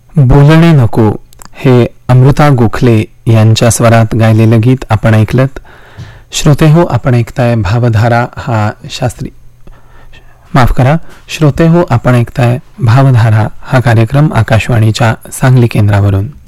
बोलणे नको हे अमृता गोखले यांच्या स्वरात गायलेलं गीत आपण ऐकलत. श्रोते हो, आपण ऐकताय भावधारा हा श्रोते हो, आपण ऐकताय भावधारा हा कार्यक्रम आकाशवाणीच्या सांगली केंद्रावरून.